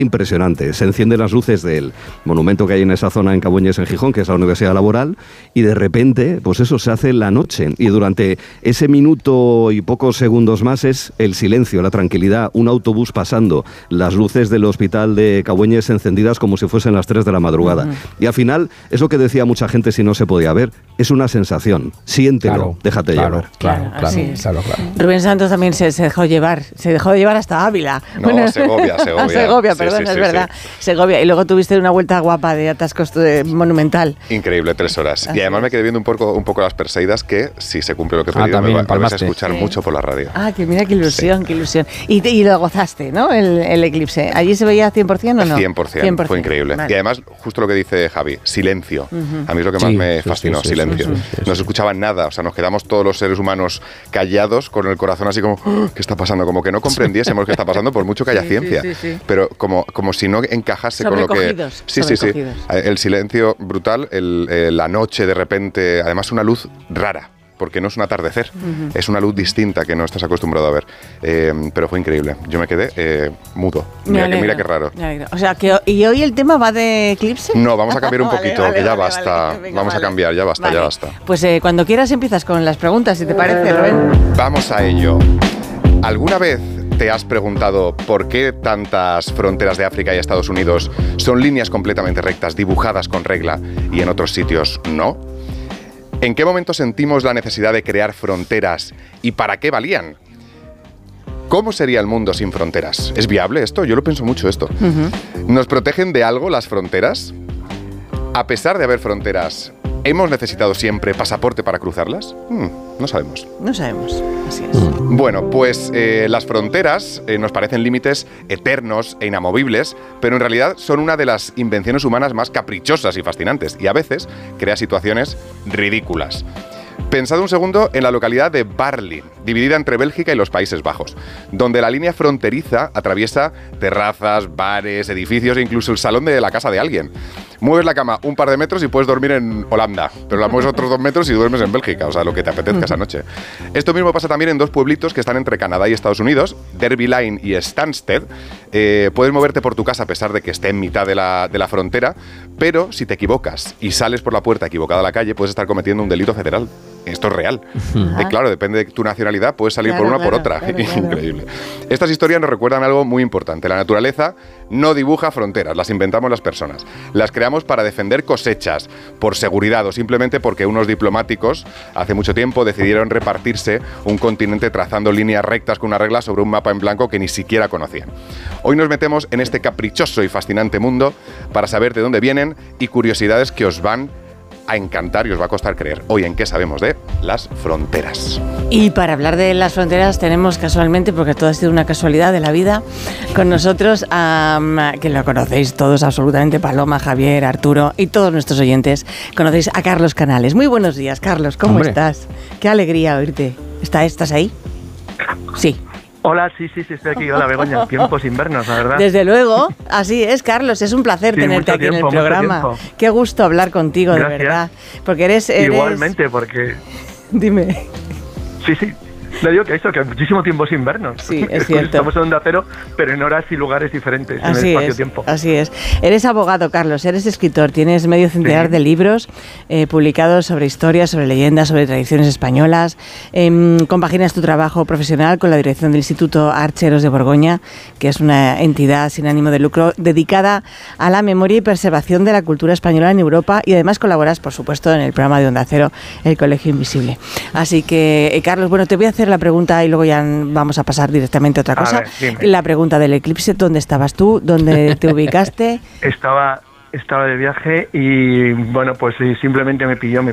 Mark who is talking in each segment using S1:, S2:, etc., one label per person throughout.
S1: impresionante. Se encienden las luces del monumento que hay en esa zona en Cabueñes, en Gijón, que es la Universidad Laboral, y de repente, pues eso se hace la noche. Y durante ese minuto y pocos segundos más es el silencio, la tranquilidad, un autobús pasando, las luces del hospital de Cabueñes encendidas como si fuesen las 3 de la madrugada. Y al final, eso que decía mucha gente si no se podía ver, es una sensación. Siéntelo, déjate llevar.
S2: Claro.
S3: Rubén Santos también se dejó llevar hasta Ávila.
S2: No, bueno, Segovia,
S3: perdón, es verdad. Sí. Segovia, y luego tuviste una vuelta guapa de atascos monumental.
S2: Increíble, 3 horas. Y además me quedé viendo un poco las Perseidas, que si se cumple lo que he pedido, me vas a escuchar mucho por la radio.
S3: Que mira, qué ilusión. Y lo gozaste, ¿no? El eclipse. ¿Allí se veía 100% o no?
S2: 100%, fue increíble. Vale. Y además, justo lo que dice Javi, silencio. A mí es lo que más me fascinó, silencio. No se escuchaba nada, o sea, nos quedamos todos los seres humanos callados, con el corazón así como, ¿qué está pasando? Como que no comprendiésemos qué está pasando, por mucho que haya ciencia. Pero como si no encajase con lo que... Sí. El silencio brutal, la noche de repente, además una luz rara, porque no es un atardecer, es una luz distinta que no estás acostumbrado a ver. Pero fue increíble. Yo me quedé mudo. Mira qué raro.
S3: O sea, ¿y hoy el tema va de eclipse?
S2: No, vamos a cambiar un poquito, que ya basta. Vamos a cambiar, ya basta.
S3: Pues cuando quieras empiezas con las preguntas, si te parece, Rubén.
S2: Vamos a ello. ¿Alguna vez te has preguntado por qué tantas fronteras de África y Estados Unidos son líneas completamente rectas, dibujadas con regla, y en otros sitios no? ¿En qué momento sentimos la necesidad de crear fronteras y para qué valían? ¿Cómo sería el mundo sin fronteras? ¿Es viable esto? Yo lo pienso mucho esto. ¿Nos protegen de algo las fronteras? A pesar de haber fronteras, ¿hemos necesitado siempre pasaporte para cruzarlas? No sabemos.
S3: No sabemos, así es.
S2: Bueno, pues las fronteras nos parecen límites eternos e inamovibles, pero en realidad son una de las invenciones humanas más caprichosas y fascinantes, y a veces crea situaciones ridículas. Pensad un segundo en la localidad de Barli, dividida entre Bélgica y los Países Bajos, donde la línea fronteriza atraviesa terrazas, bares, edificios e incluso el salón de la casa de alguien. Mueves la cama un par de metros y puedes dormir en Holanda, pero la mueves otros 2 metros y duermes en Bélgica, o sea, lo que te apetezca esa noche. Esto mismo pasa también en 2 pueblitos que están entre Canadá y Estados Unidos, Derby Line y Stansted. Puedes moverte por tu casa a pesar de que esté en mitad de la frontera, pero si te equivocas y sales por la puerta equivocada a la calle, puedes estar cometiendo un delito federal. Esto es real. Claro, depende de tu nacionalidad, puedes salir por una o por otra. Increíble. Estas historias nos recuerdan algo muy importante. La naturaleza no dibuja fronteras, las inventamos las personas. Las creamos para defender cosechas, por seguridad o simplemente porque unos diplomáticos hace mucho tiempo decidieron repartirse un continente trazando líneas rectas con una regla sobre un mapa en blanco que ni siquiera conocían. Hoy nos metemos en este caprichoso y fascinante mundo para saber de dónde vienen y curiosidades que os van a encantar y os va a costar creer. Hoy en qué sabemos de las fronteras.
S3: Y para hablar de las fronteras tenemos casualmente, porque todo ha sido una casualidad de la vida, con nosotros que lo conocéis todos absolutamente, Paloma, Javier, Arturo y todos nuestros oyentes, conocéis a Carlos Canales. Muy buenos días, Carlos, ¿cómo estás? Qué alegría oírte. ¿Estás ahí? Sí.
S4: Hola, sí, estoy aquí. Hola, Begoña. Tiempos invernos, la verdad.
S3: Desde luego, así es, Carlos. Es un placer tenerte aquí en el programa. Qué gusto hablar contigo,
S4: Gracias.
S3: De verdad. Porque eres...
S4: Igualmente, porque...
S3: Dime.
S4: Sí. Le digo que muchísimo tiempo sin vernos.
S3: Sí, es cierto.
S4: Estamos en Onda Cero, pero en horas y lugares diferentes, en el espacio-tiempo.
S3: Así es. Eres abogado, Carlos, eres escritor, tienes medio centenar de libros publicados sobre historias, sobre leyendas, sobre tradiciones españolas. Compaginas tu trabajo profesional con la dirección del Instituto Archeros de Borgoña, que es una entidad sin ánimo de lucro dedicada a la memoria y preservación de la cultura española en Europa, y además colaboras, por supuesto, en el programa de Onda Cero, El Colegio Invisible. Así que, Carlos, bueno, te voy a hacer la pregunta y luego ya vamos a pasar directamente a otra cosa. La pregunta del eclipse, ¿dónde estabas tú? ¿Dónde te ubicaste?
S4: Estaba de viaje y bueno, pues sí, simplemente me pilló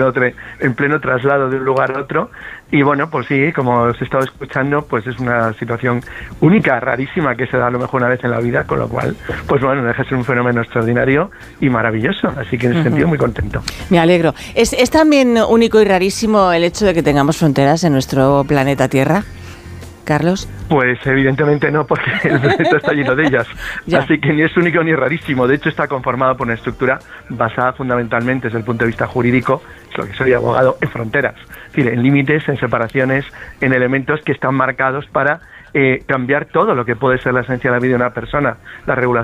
S4: en pleno traslado de un lugar a otro, y bueno, pues sí, como os he estado escuchando, pues es una situación única, rarísima, que se da a lo mejor una vez en la vida, con lo cual, pues bueno, deja de ser un fenómeno extraordinario y maravilloso, así que en ese sentido muy contento. Me alegro.
S3: ¿Es también único y rarísimo el hecho de que tengamos fronteras en nuestro planeta Tierra, Carlos?
S4: Pues evidentemente no, porque el planeta está lleno de ellas. Así que ni es único ni rarísimo. De hecho, está conformado por una estructura basada fundamentalmente desde el punto de vista jurídico, es lo que soy abogado, en fronteras. Es decir, en límites, en separaciones, en elementos que están marcados para cambiar todo lo que puede ser la esencia de la vida de una persona. La regulación